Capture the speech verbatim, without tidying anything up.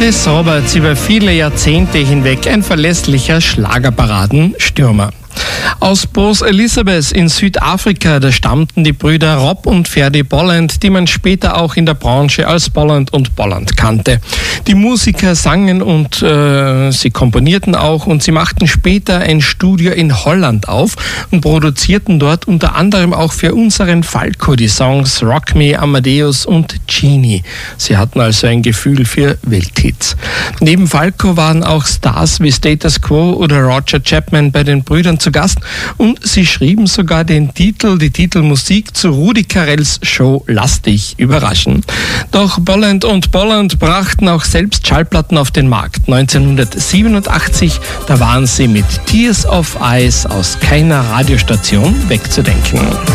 Chris Roberts über viele Jahrzehnte hinweg ein verlässlicher Schlagerparadenstürmer. Aus Port Elizabeth in Südafrika, da stammten die Brüder Rob und Ferdy Bolland, die man später auch in der Branche als Bolland und Bolland kannte. Die Musiker sangen und äh, sie komponierten auch und sie machten später ein Studio in Holland auf und produzierten dort unter anderem auch für unseren Falco die Songs Rock Me, Amadeus und Genie. Sie hatten also ein Gefühl für Welthits. Neben Falco waren auch Stars wie Status Quo oder Roger Chapman bei den Brüdern zu Gast und sie schrieben sogar den Titel, die Titelmusik zu Rudi Carrells Show Lass dich überraschen. Doch Bolland und Bolland brachten auch selbst Schallplatten auf den Markt. neunzehnhundertsiebenundachtzig, da waren sie mit Tears of Ice aus keiner Radiostation wegzudenken.